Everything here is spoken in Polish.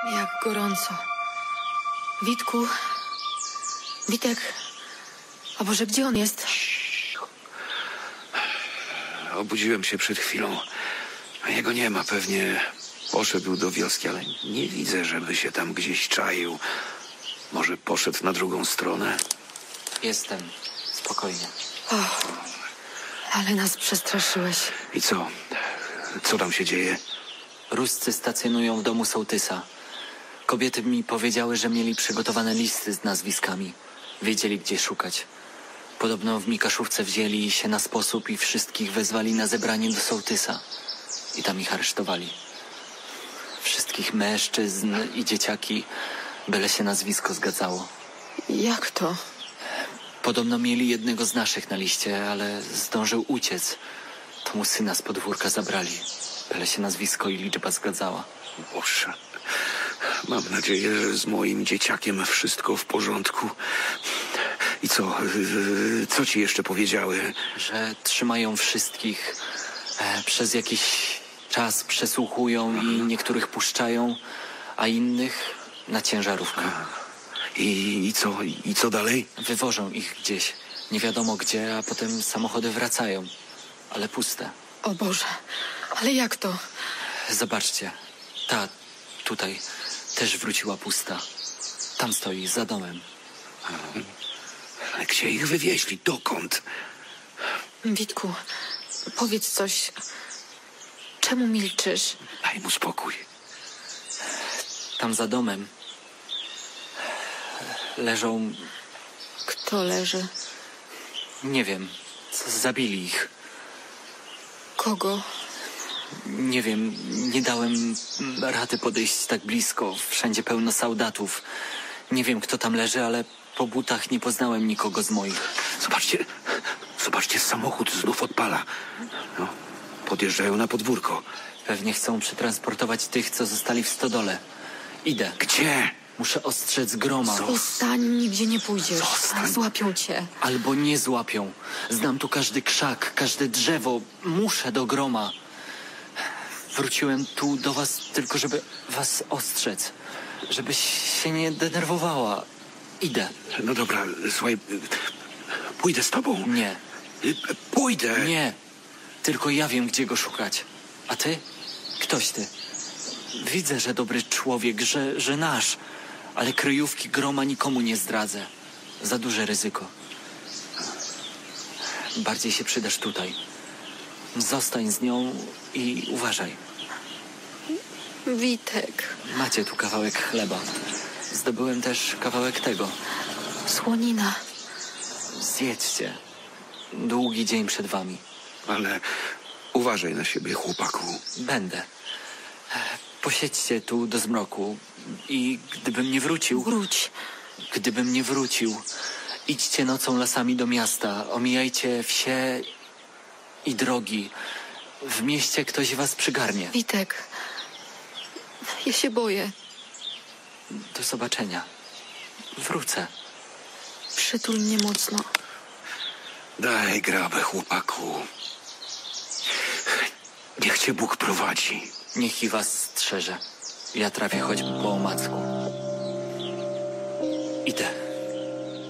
Jak gorąco. Witku. Witek. A Boże, gdzie on jest? Obudziłem się przed chwilą. A jego nie ma. Pewnie poszedł do wioski, ale nie widzę, żeby się tam gdzieś czaił. Może poszedł na drugą stronę? Jestem. Spokojnie. Och, ale nas przestraszyłeś. I co? Co tam się dzieje? Ruscy stacjonują w domu sołtysa. Kobiety mi powiedziały, że mieli przygotowane listy z nazwiskami. Wiedzieli, gdzie szukać. Podobno w Mikaszówce wzięli się na sposób i wszystkich wezwali na zebranie do sołtysa. I tam ich aresztowali. Wszystkich mężczyzn i dzieciaki, byle się nazwisko zgadzało. Jak to? Podobno mieli jednego z naszych na liście, ale zdążył uciec. To mu syna z podwórka zabrali. Byle się nazwisko i liczba zgadzała. Boże, mam nadzieję, że z moim dzieciakiem wszystko w porządku. I co ci jeszcze powiedziały? Że trzymają wszystkich, przez jakiś czas przesłuchują i niektórych puszczają, a innych na ciężarówkę. I co dalej? Wywożą ich gdzieś, nie wiadomo gdzie, a potem samochody wracają, ale puste. O Boże, ale jak to? Zobaczcie, ta tutaj też wróciła pusta. Tam stoi, za domem. Ale gdzie ich wywieźli? Dokąd? Witku, powiedz coś. Czemu milczysz? Daj mu spokój. Tam za domem leżą, Kto leży? nie wiem, zabili ich. Kogo? Nie wiem, nie dałem rady podejść tak blisko. Wszędzie pełno soldatów. Nie wiem, kto tam leży, ale po butach nie poznałem nikogo z moich. Zobaczcie, samochód znów odpala. No, podjeżdżają na podwórko. Pewnie chcą przetransportować tych, co zostali w stodole. Idę. Gdzie? Muszę ostrzec Groma. Zostań, nigdzie nie pójdziesz. Zostań. Złapią cię. Albo nie złapią. Znam tu każdy krzak, każde drzewo. Muszę do Groma. Wróciłem tu do was tylko, żeby was ostrzec. Żebyś się nie denerwowała. Idę. No dobra, słuchaj, pójdę z tobą. Nie. Pójdę. Nie. Tylko ja wiem, gdzie go szukać. A ty? Ktoś ty. Widzę, że dobry człowiek, że nasz. Ale kryjówki Groma nikomu nie zdradzę. Za duże ryzyko. Bardziej się przydasz tutaj. Zostań z nią i uważaj. Witek. Macie tu kawałek chleba. Zdobyłem też kawałek tego. Słonina. Zjedźcie. Długi dzień przed wami. Ale uważaj na siebie, chłopaku. Będę. Posiedźcie tu do zmroku i gdybym nie wrócił... Wróć. Gdybym nie wrócił, idźcie nocą lasami do miasta, omijajcie wsie i drogi. W mieście ktoś was przygarnie. Witek. Ja się boję. Do zobaczenia. Wrócę. Przytul mnie mocno. Daj grabę, chłopaku. Niech cię Bóg prowadzi. Niech i was strzeże. Ja trafię choć po omacku.